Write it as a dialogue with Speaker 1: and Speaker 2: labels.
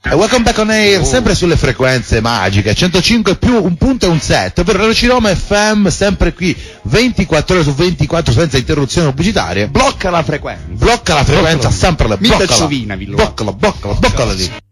Speaker 1: E welcome back on air, sempre sulle frequenze magiche, 105 più un punto e un set, per Radio Roma FM, sempre qui, 24 ore su 24 senza interruzioni pubblicitarie.
Speaker 2: Blocca la frequenza.
Speaker 1: Blocca la frequenza, sempre le
Speaker 2: Boccala lì.